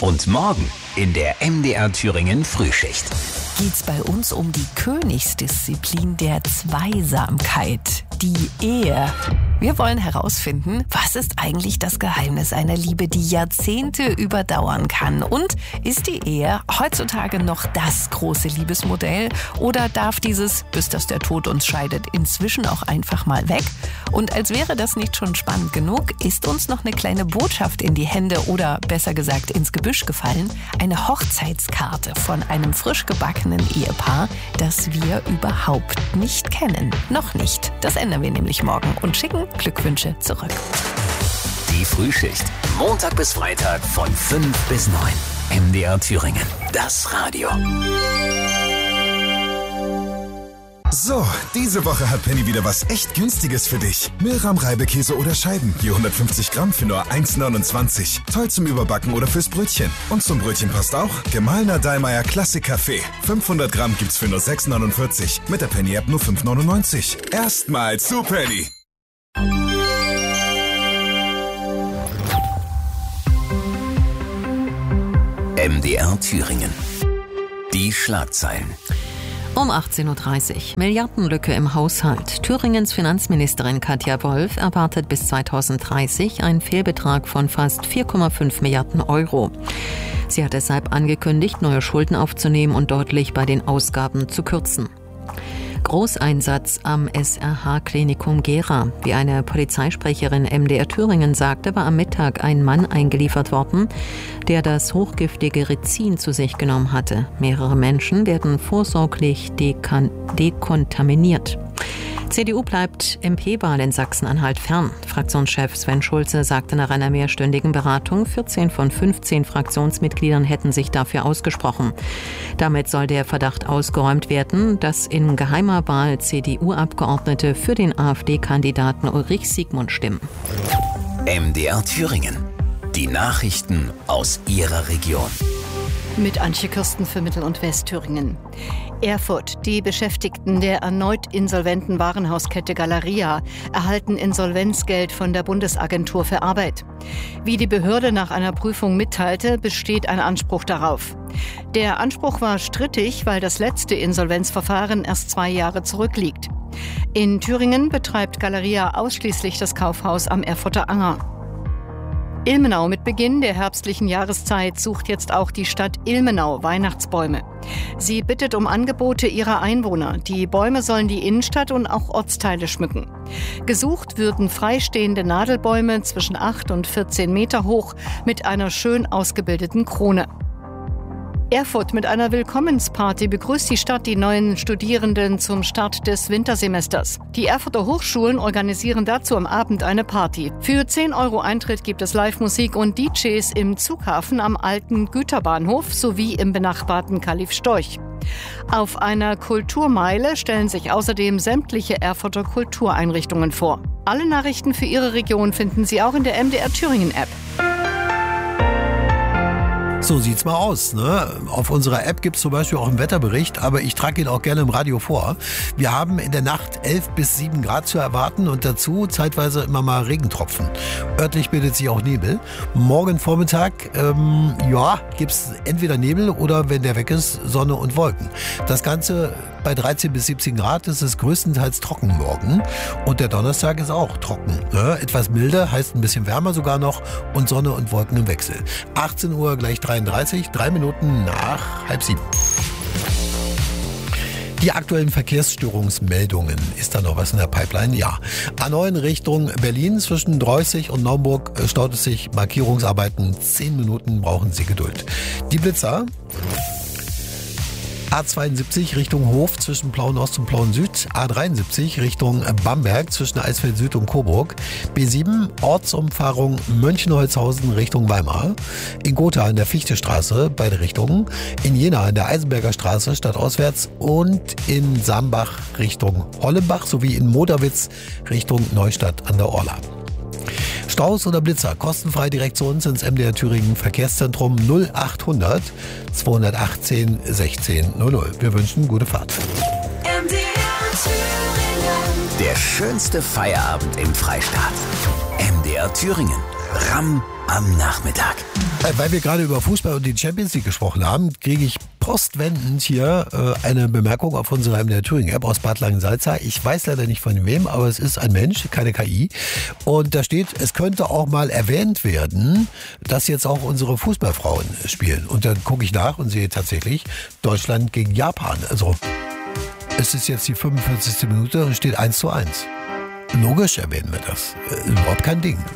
Und morgen in der MDR Thüringen Frühschicht. Geht's bei uns um die Königsdisziplin der Zweisamkeit, die Ehe. Wir wollen herausfinden, was ist eigentlich das Geheimnis einer Liebe, die Jahrzehnte überdauern kann? Und ist die Ehe heutzutage noch das große Liebesmodell? Oder darf dieses, bis dass der Tod uns scheidet, inzwischen auch einfach mal weg? Und als wäre das nicht schon spannend genug, ist uns noch eine kleine Botschaft in die Hände oder besser gesagt ins Gebüsch gefallen. Eine Hochzeitskarte von einem frisch gebackenen Ehepaar, das wir überhaupt nicht kennen. Noch nicht. Das ändern wir nämlich morgen und schicken Glückwünsche zurück. Die Frühschicht. Montag bis Freitag von 5 bis 9. MDR Thüringen. Das Radio. So, diese Woche hat Penny wieder was echt Günstiges für dich. Milram Reibekäse oder Scheiben, je 150 Gramm für nur 1,29. Toll zum Überbacken oder fürs Brötchen. Und zum Brötchen passt auch gemahlener Dallmayr Klassik Kaffee. 500 Gramm gibt's für nur 6,49. Mit der Penny-App nur 5,99. Erstmal zu Penny. MDR Thüringen. Die Schlagzeilen. Um 18.30 Uhr. Milliardenlücke im Haushalt. Thüringens Finanzministerin Katja Wolf erwartet bis 2030 einen Fehlbetrag von fast 4,5 Milliarden Euro. Sie hat deshalb angekündigt, neue Schulden aufzunehmen und deutlich bei den Ausgaben zu kürzen. Großeinsatz am SRH-Klinikum Gera. Wie eine Polizeisprecherin MDR Thüringen sagte, war am Mittag ein Mann eingeliefert worden, der das hochgiftige Rizin zu sich genommen hatte. Mehrere Menschen werden vorsorglich dekontaminiert. CDU bleibt MP-Wahl in Sachsen-Anhalt fern. Fraktionschef Sven Schulze sagte nach einer mehrstündigen Beratung, 14 von 15 Fraktionsmitgliedern hätten sich dafür ausgesprochen. Damit soll der Verdacht ausgeräumt werden, dass in geheimer Wahl CDU-Abgeordnete für den AfD-Kandidaten Ulrich Siegmund stimmen. MDR Thüringen. Die Nachrichten aus Ihrer Region. Mit Antje Kirsten für Mittel- und Westthüringen. Erfurt. Die Beschäftigten der erneut insolventen Warenhauskette Galeria erhalten Insolvenzgeld von der Bundesagentur für Arbeit. Wie die Behörde nach einer Prüfung mitteilte, besteht ein Anspruch darauf. Der Anspruch war strittig, weil das letzte Insolvenzverfahren erst 2 Jahre zurückliegt. In Thüringen betreibt Galeria ausschließlich das Kaufhaus am Erfurter Anger. Ilmenau. Mit Beginn der herbstlichen Jahreszeit sucht jetzt auch die Stadt Ilmenau Weihnachtsbäume. Sie bittet um Angebote ihrer Einwohner. Die Bäume sollen die Innenstadt und auch Ortsteile schmücken. Gesucht würden freistehende Nadelbäume zwischen 8 und 14 Meter hoch mit einer schön ausgebildeten Krone. Erfurt. Mit einer Willkommensparty begrüßt die Stadt die neuen Studierenden zum Start des Wintersemesters. Die Erfurter Hochschulen organisieren dazu am Abend eine Party. Für 10 € Eintritt gibt es Live-Musik und DJs im Zughafen am alten Güterbahnhof sowie im benachbarten Kalif Storch. Auf einer Kulturmeile stellen sich außerdem sämtliche Erfurter Kultureinrichtungen vor. Alle Nachrichten für Ihre Region finden Sie auch in der MDR Thüringen-App. So sieht's mal aus, ne? Auf unserer App gibt's zum Beispiel auch einen Wetterbericht, aber ich trage ihn auch gerne im Radio vor. Wir haben in der Nacht 11 bis 7 Grad zu erwarten und dazu zeitweise immer mal Regentropfen. Örtlich bildet sich auch Nebel. Morgen Vormittag, gibt's entweder Nebel oder, wenn der weg ist, Sonne und Wolken. Das Ganze bei 13 bis 17 Grad ist es größtenteils trocken morgen. Und der Donnerstag ist auch trocken. Ne? Etwas milder, heißt ein bisschen wärmer sogar noch und Sonne und Wolken im Wechsel. 18 Uhr gleich 33, 3 Minuten nach 6:30. Die aktuellen Verkehrsstörungsmeldungen. Ist da noch was in der Pipeline? Ja. A9 Richtung Berlin zwischen Dreußig und Naumburg staut es sich. Markierungsarbeiten. 10 Minuten brauchen Sie Geduld. Die Blitzer. A72 Richtung Hof zwischen Plauen-Ost und Plauen-Süd, A73 Richtung Bamberg zwischen Eisfeld-Süd und Coburg, B7 Ortsumfahrung Mönchenholzhausen Richtung Weimar, in Gotha in der Fichtestraße beide Richtungen, in Jena in der Eisenberger Straße stadtauswärts und in Sambach Richtung Hollenbach sowie in Moderwitz Richtung Neustadt an der Orla. Staus oder Blitzer, kostenfrei direkt zu uns ins MDR Thüringen Verkehrszentrum 0800 218 1600. Wir wünschen gute Fahrt. MDR Thüringen. Der schönste Feierabend im Freistaat. MDR Thüringen. Ram am Nachmittag. Weil wir gerade über Fußball und die Champions League gesprochen haben, kriege ich postwendend hier eine Bemerkung auf unserer MDR Thüringen App aus Bad Langensalza. Ich weiß leider nicht von wem, aber es ist ein Mensch, keine KI. Und da steht, es könnte auch mal erwähnt werden, dass jetzt auch unsere Fußballfrauen spielen. Und dann gucke ich nach und sehe tatsächlich Deutschland gegen Japan. Also es ist jetzt die 45. Minute und steht 1:1. Logisch erwähnen wir das. Überhaupt kein Ding.